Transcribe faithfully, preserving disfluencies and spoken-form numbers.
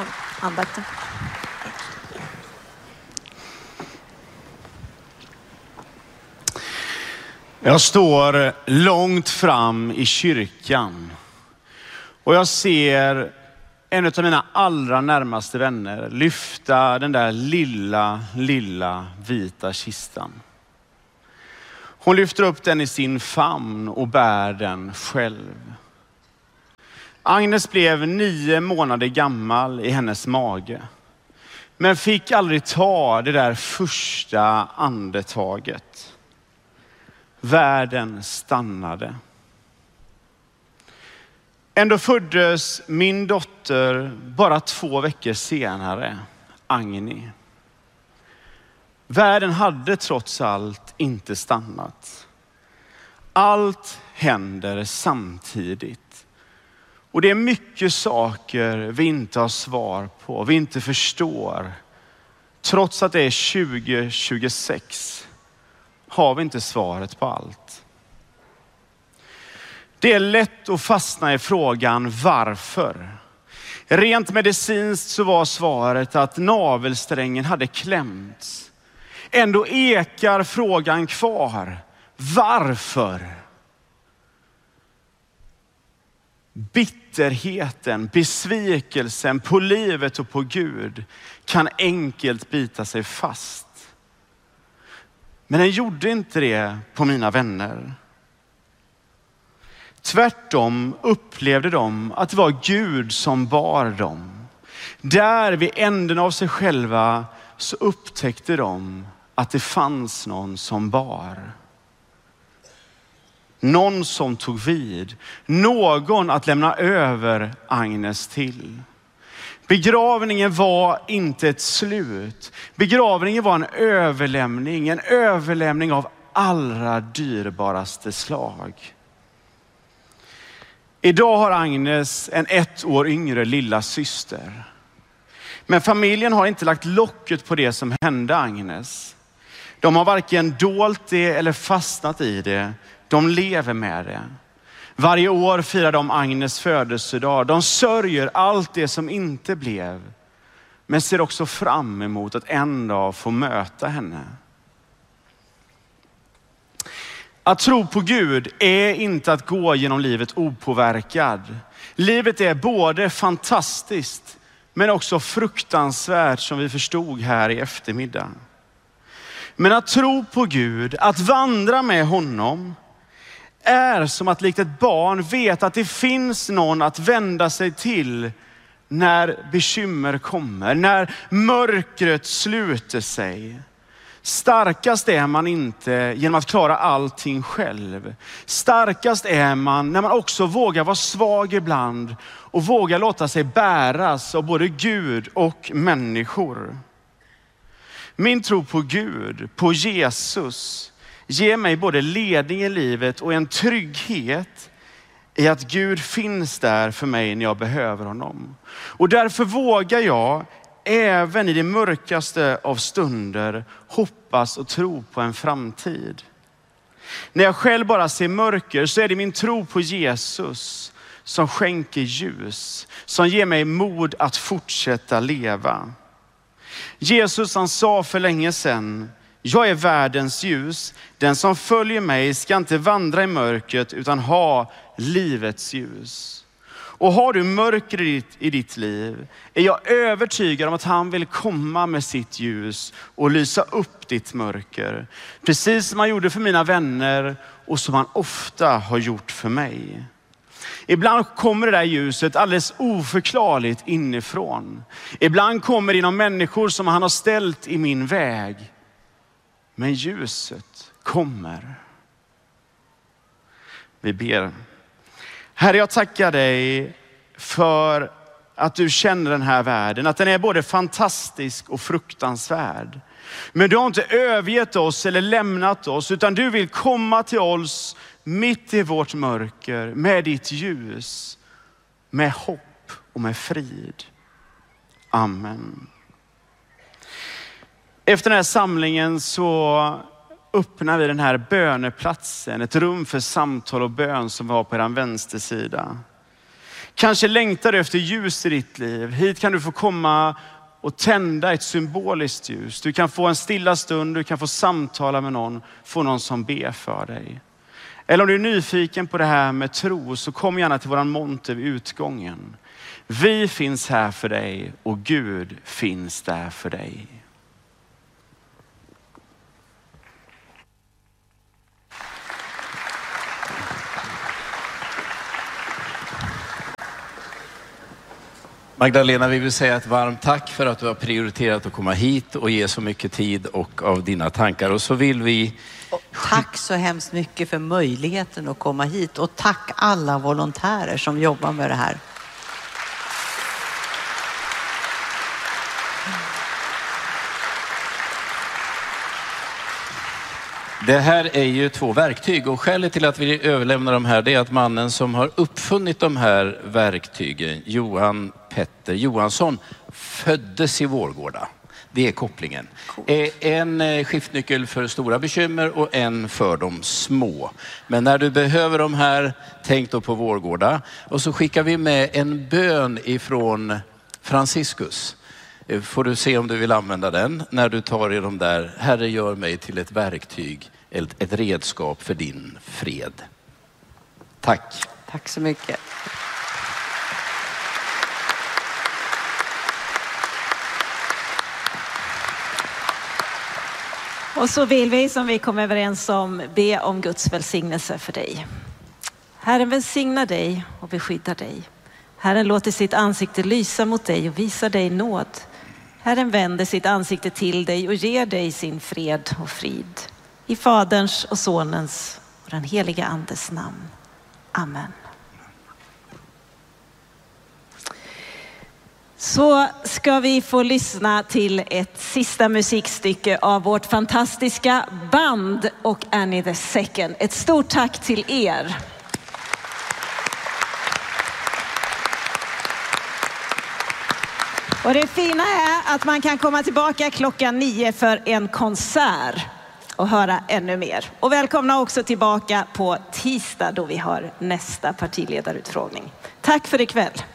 Alberto. Jag står långt fram i kyrkan och jag ser en av mina allra närmaste vänner lyfta den där lilla, lilla vita kistan. Hon lyfter upp den i sin famn och bär den själv. Agnes blev nio månader gammal i hennes mage, men fick aldrig ta det där första andetaget. Världen stannade. Ändå föddes min dotter bara två veckor senare, Agni. Världen hade trots allt inte stannat. Allt händer samtidigt. Och det är mycket saker vi inte har svar på, vi inte förstår. Trots att det är tjugo tjugosex har vi inte svaret på allt. Det är lätt att fastna i frågan varför. Rent medicinskt så var svaret att navelsträngen hade klämts. Ändå ekar frågan kvar. Varför? Bitterheten, besvikelsen på livet och på Gud kan enkelt bita sig fast. Men den gjorde inte det på mina vänner. Tvärtom upplevde de att det var Gud som bar dem. Där vid änden av sig själva så upptäckte de att det fanns någon som bar. Någon som tog vid. Någon att lämna över Agnes till. Begravningen var inte ett slut. Begravningen var en överlämning. En överlämning av allra dyrbaraste slag. Idag har Agnes en ett år yngre lilla syster. Men familjen har inte lagt locket på det som hände Agnes. De har varken dolt det eller fastnat i det. De lever med det. Varje år firar de Agnes födelsedag. De sörjer allt det som inte blev. Men ser också fram emot att en dag få möta henne. Att tro på Gud är inte att gå genom livet opåverkad. Livet är både fantastiskt men också fruktansvärt, som vi förstod här i eftermiddag. Men att tro på Gud, att vandra med honom, är som att likt ett barn veta att det finns någon att vända sig till när bekymmer kommer, när mörkret sluter sig. Starkast är man inte genom att klara allting själv. Starkast är man när man också vågar vara svag ibland och vågar låta sig bäras av både Gud och människor. Min tro på Gud, på Jesus, ger mig både ledning i livet och en trygghet i att Gud finns där för mig när jag behöver honom. Och därför vågar jag även i det mörkaste av stunder hoppas och tro på en framtid. När jag själv bara ser mörker så är det min tro på Jesus som skänker ljus, som ger mig mod att fortsätta leva. Jesus, han sa för länge sedan: jag är världens ljus. Den som följer mig ska inte vandra i mörkret utan ha livets ljus. Och har du mörker i ditt, i ditt liv är jag övertygad om att han vill komma med sitt ljus och lysa upp ditt mörker. Precis som han gjorde för mina vänner och som han ofta har gjort för mig. Ibland kommer det där ljuset alldeles oförklarligt inifrån. Ibland kommer det inom människor som han har ställt i min väg. Men ljuset kommer. Vi ber. Herre, jag tackar dig för att du känner den här världen. Att den är både fantastisk och fruktansvärd. Men du har inte övergett oss eller lämnat oss, utan du vill komma till oss mitt i vårt mörker med ditt ljus, med hopp och med frid. Amen. Efter den här samlingen så öppnar vi den här böneplatsen, ett rum för samtal och bön som var på er vänstersida. Kanske längtar du efter ljus i ditt liv. Hit kan du få komma och tända ett symboliskt ljus. Du kan få en stilla stund, du kan få samtala med någon, få någon som ber för dig. Eller om du är nyfiken på det här med tro, så kom gärna till våran monter vid utgången. Vi finns här för dig och Gud finns där för dig. Magdalena, vi vill säga ett varmt tack för att du har prioriterat att komma hit och ge så mycket tid och av dina tankar. Och så vill vi... Och tack så hemskt mycket för möjligheten att komma hit. Och tack alla volontärer som jobbar med det här. Det här är ju två verktyg och skälet till att vi överlämnar de här, det är att mannen som har uppfunnit de här verktygen, Johan Petter Johansson, föddes i Vårgårda. Det är kopplingen. En skiftnyckel för stora bekymmer och en för de små. Men när du behöver de här, tänk då på Vårgårda. Och så skickar vi med en bön ifrån Franciscus. Får du se om du vill använda den när du tar i de där. Herre, gör mig till ett verktyg, ett, ett redskap för din fred. Tack. Tack så mycket. Och så vill vi, som vi kom överens om, be om Guds välsignelse för dig. Herren välsignar dig och beskyddar dig. Herren låter sitt ansikte lysa mot dig och visar dig nåd. Herren vänder sitt ansikte till dig och ger dig sin fred och frid. I Faderns och Sonens och den heliga Andes namn. Amen. Så ska vi få lyssna till ett sista musikstycke av vårt fantastiska band och Annie the Second. Ett stort tack till er. Och det fina är att man kan komma tillbaka klockan nio för en konsert och höra ännu mer. Och välkomna också tillbaka på tisdag då vi har nästa partiledarutfrågning. Tack för ikväll.